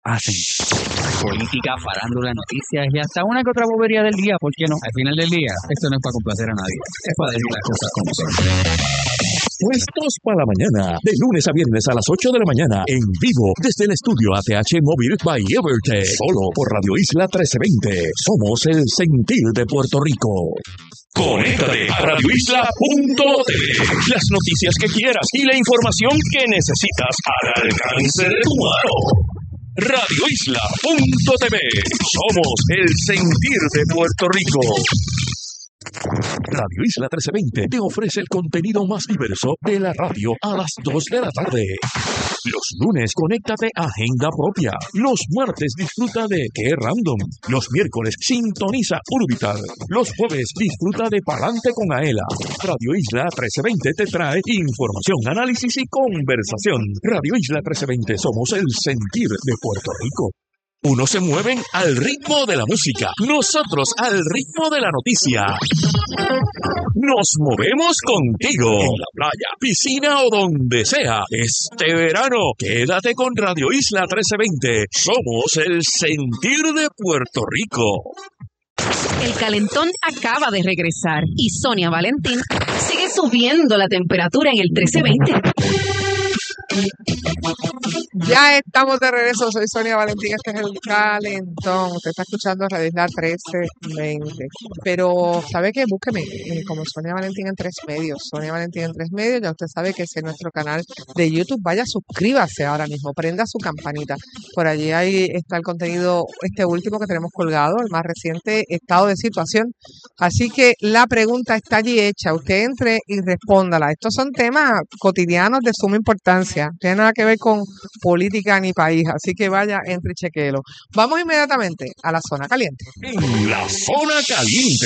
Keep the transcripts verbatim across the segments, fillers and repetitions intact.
hacen política, farándula, noticias y hasta una que otra bobería del día, ¿por qué no? Al final del día, esto no es para complacer a nadie, es para decir las cosas como son. Puestos para la mañana, de lunes a viernes a las ocho de la mañana, en vivo, desde el estudio A T H Móvil by Evertech, solo por Radio Isla trece veinte. Somos el sentir de Puerto Rico. Conéctate a radio isla punto t v. Las noticias que quieras y la información que necesitas al alcance de tu mano. radio isla punto t v. Somos el sentir de Puerto Rico. Radio Isla trece veinte te ofrece el contenido más diverso de la radio a las dos de la tarde. Los lunes, conéctate a Agenda Propia. Los martes, disfruta de Qué Random. Los miércoles, sintoniza Urbital. Los jueves, disfruta de Palante con Aela. Radio Isla trece veinte te trae información, análisis y conversación. Radio Isla trece veinte, somos el sentir de Puerto Rico. Unos se mueven al ritmo de la música, nosotros al ritmo de la noticia. Nos movemos contigo, en la playa, piscina o donde sea. Este verano, quédate con Radio Isla trece veinte. Somos el sentir de Puerto Rico. El calentón acaba de regresar y Sonia Valentín sigue subiendo la temperatura en el trece veinte. Ya estamos de regreso, soy Sonia Valentín, este es el calentón. Usted está escuchando Radio Isla trece veinte. Pero, ¿sabe qué? Búsqueme eh, como Sonia Valentín en tres medios. Sonia Valentín en tres medios, ya usted sabe que ese es nuestro canal de YouTube. Vaya, suscríbase ahora mismo, prenda su campanita. Por allí ahí está el contenido, este último que tenemos colgado, el más reciente estado de situación. Así que la pregunta está allí hecha. Usted entre y respóndala. Estos son temas cotidianos de suma importancia. No tiene nada que ver con política ni país, así que vaya, entre y chequéelo. Vamos inmediatamente a la zona caliente. En la zona caliente.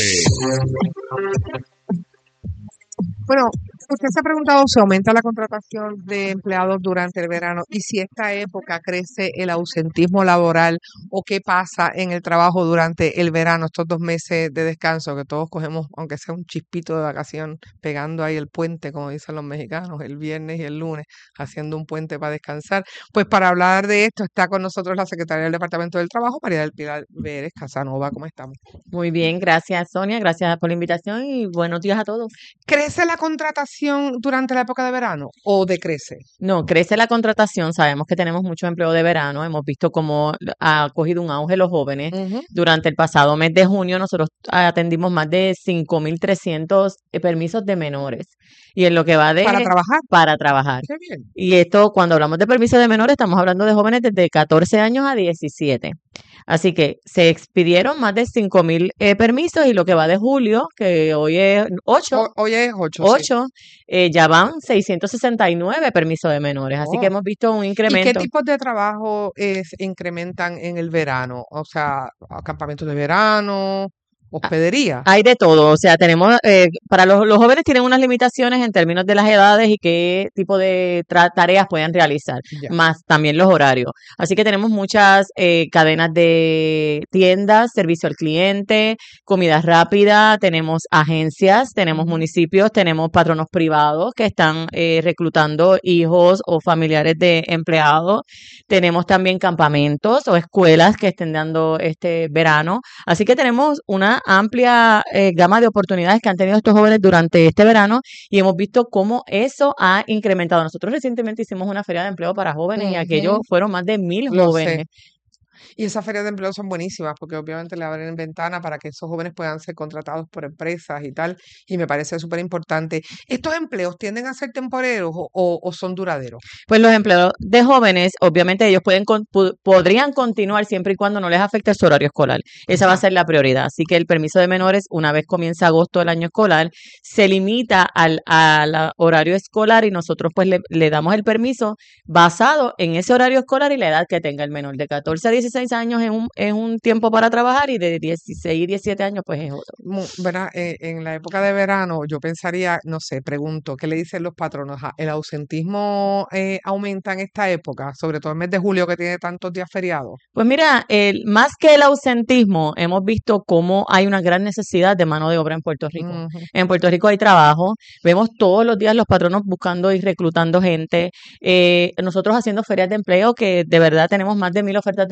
Bueno, usted se ha preguntado si aumenta la contratación de empleados durante el verano y si esta época crece el ausentismo laboral o qué pasa en el trabajo durante el verano, estos dos meses de descanso que todos cogemos, aunque sea un chispito de vacación, pegando ahí el puente, como dicen los mexicanos, el viernes y el lunes, haciendo un puente para descansar. Pues para hablar de esto está con nosotros la secretaria del Departamento del Trabajo, María del Pilar Vélez Casanova. ¿Cómo estamos? Muy bien, gracias Sonia, gracias por la invitación y buenos días a todos. ¿Crece la contratación durante la época de verano o decrece? No, crece la contratación, sabemos que tenemos mucho empleo de verano, hemos visto cómo ha cogido un auge los jóvenes. Uh-huh. Durante el pasado mes de junio nosotros atendimos más de cinco mil trescientos permisos de menores. Y en lo que va de... ¿Para trabajar? Para trabajar. Qué bien. Y esto, cuando hablamos de permisos de menores, estamos hablando de jóvenes desde catorce años a diecisiete. Así que se expidieron más de cinco mil eh, permisos y lo que va de julio, que hoy es ocho. Hoy es ocho, ocho, sí. eh, ya van seiscientos sesenta y nueve permisos de menores. Así oh. que hemos visto un incremento. ¿Y qué tipos de trabajo eh, incrementan en el verano? O sea, campamentos de verano, hospedería. Hay de todo, o sea, tenemos, eh, para los, los jóvenes tienen unas limitaciones en términos de las edades y qué tipo de tra- tareas pueden realizar, ya. Más también los horarios. Así que tenemos muchas eh, cadenas de tiendas, servicio al cliente, comida rápida, tenemos agencias, tenemos municipios, tenemos patronos privados que están eh, reclutando hijos o familiares de empleados, tenemos también campamentos o escuelas que estén dando este verano, así que tenemos una amplia eh, gama de oportunidades que han tenido estos jóvenes durante este verano y hemos visto cómo eso ha incrementado. Nosotros recientemente hicimos una feria de empleo para jóvenes uh-huh. y aquellos fueron más de mil Lo jóvenes. Sé. Y esas ferias de empleo son buenísimas porque obviamente le abren ventana para que esos jóvenes puedan ser contratados por empresas y tal, y me parece súper importante. ¿Estos empleos tienden a ser temporeros o, o, o son duraderos? Pues los empleos de jóvenes, obviamente ellos pueden con, podrían continuar siempre y cuando no les afecte su horario escolar. Esa uh-huh. va a ser la prioridad. Así que el permiso de menores, una vez comienza agosto del año escolar, se limita al, al horario escolar y nosotros pues le, le damos el permiso basado en ese horario escolar y la edad que tenga el menor. De catorce a dieciséis años es un, es un tiempo para trabajar y de dieciséis y diecisiete años pues es otro. ¿Verdad? Eh, en la época de verano yo pensaría, no sé, pregunto, ¿qué le dicen los patronos? ¿El ausentismo eh, aumenta en esta época? Sobre todo el mes de julio que tiene tantos días feriados. Pues mira, el, más que el ausentismo, hemos visto cómo hay una gran necesidad de mano de obra en Puerto Rico. Uh-huh. En Puerto Rico hay trabajo, vemos todos los días los patronos buscando y reclutando gente. Eh, nosotros haciendo ferias de empleo que de verdad tenemos más de mil ofertas de